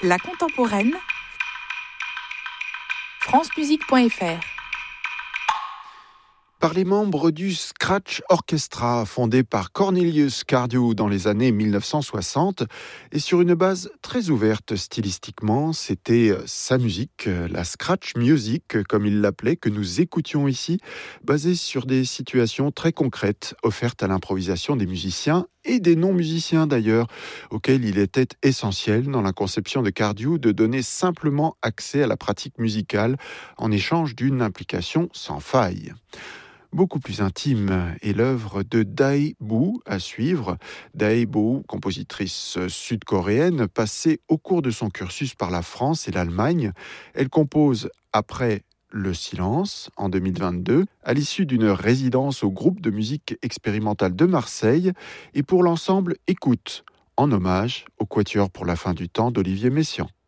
La contemporaine, francemusique.fr. Par les membres du Scratch Orchestra, fondé par Cornelius Cardew dans les années 1960, et sur une base très ouverte stylistiquement, c'était sa musique, la Scratch Music, comme il l'appelait, que nous écoutions ici, basée sur des situations très concrètes, offertes à l'improvisation des musiciens et des non-musiciens d'ailleurs, auxquels il était essentiel dans la conception de Cardew de donner simplement accès à la pratique musicale en échange d'une implication sans faille. Beaucoup plus intime est l'œuvre de Dae Boo à suivre. Dae Boo, compositrice sud-coréenne, passée au cours de son cursus par la France et l'Allemagne. Elle compose après Le Silence, en 2022, à l'issue d'une résidence au groupe de musique expérimentale de Marseille et pour l'ensemble Écoute, en hommage au Quatuor pour la fin du temps d'Olivier Messiaen.